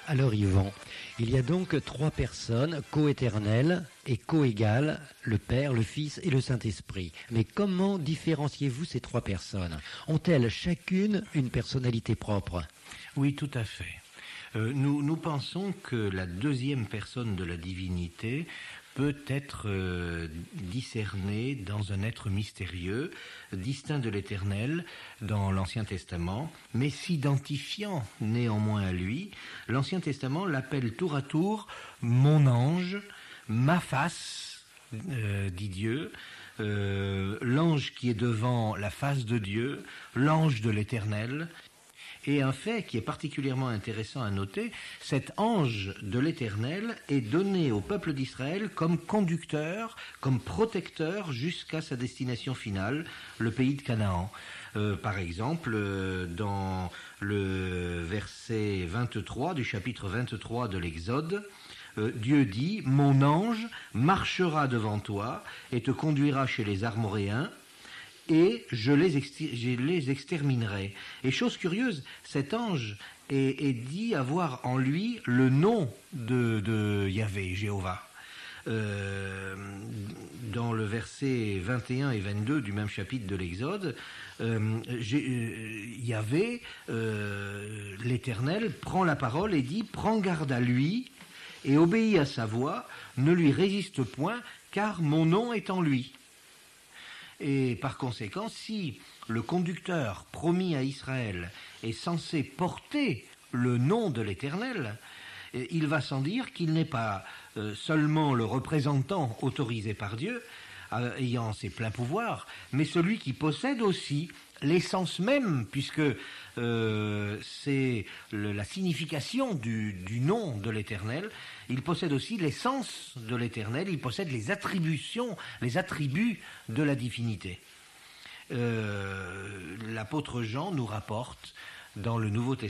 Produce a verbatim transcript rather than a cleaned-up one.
Alors Yvan, il y a donc trois personnes coéternelles et coégales, le Père, le Fils et le Saint-Esprit. Mais comment différenciez-vous ces trois personnes? Ont-elles chacune une personnalité propre? Oui, tout à fait. Euh, nous, nous pensons que la deuxième personne de la divinité peut être euh, discernée dans un être mystérieux, distinct de l'Éternel dans l'Ancien Testament, mais s'identifiant néanmoins à lui. L'Ancien Testament l'appelle tour à tour « mon ange »,« ma face euh, », dit Dieu, euh, l'ange qui est devant la face de Dieu, l'ange de l'Éternel. Et un fait qui est particulièrement intéressant à noter, cet ange de l'Éternel est donné au peuple d'Israël comme conducteur, comme protecteur jusqu'à sa destination finale, le pays de Canaan. Euh, par exemple, euh, dans le verset vingt-trois du chapitre vingt-trois de l'Exode, euh, Dieu dit « Mon ange marchera devant toi et te conduira chez les Armoréens, et je les, exter- je les exterminerai. » Et chose curieuse, cet ange est, est dit avoir en lui le nom de, de Yahvé, Jéhovah. Euh, dans le verset vingt et un et vingt-deux du même chapitre de l'Exode, euh, euh, Yahvé, euh, l'Éternel, prend la parole et dit « Prends garde à lui et obéis à sa voix, ne lui résiste point, car mon nom est en lui. » Et par conséquent, si le conducteur promis à Israël est censé porter le nom de l'Éternel, il va sans dire qu'il n'est pas seulement le représentant autorisé par Dieu, ayant ses pleins pouvoirs, mais celui qui possède aussi l'essence même, puisque euh, c'est le, la signification du, du nom de l'Éternel. Il possède aussi l'essence de l'Éternel, il possède les attributions, les attributs de la divinité. Euh, l'apôtre Jean nous rapporte dans le Nouveau Testament